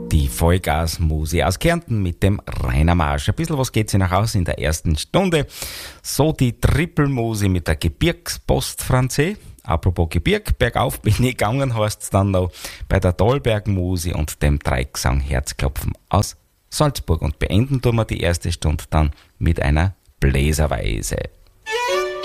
Die Vollgasmusik aus Kärnten mit dem Rainer Marsch. Ein bisschen was geht sie nach Hause in der ersten Stunde. So die Trippelmusik mit der Gebirgspost Franzais. Apropos Gebirg, bergauf bin ich gegangen, heißt es dann noch bei der Tollbergmusik und dem Dreigesang Herzklopfen aus Salzburg. Und beenden tun wir die erste Stunde dann mit einer Bläserweise.